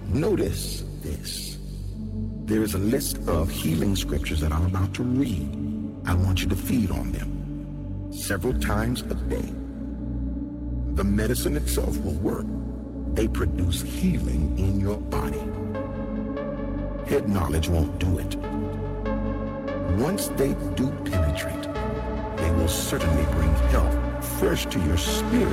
Notice this. There is a list of healing scriptures that I'm about to read. I want you to feed on them several times a day. The medicine itself will work. They produce healing in your body. Head knowledge won't do it. Once they do penetrate, they will certainly bring health first to your spirit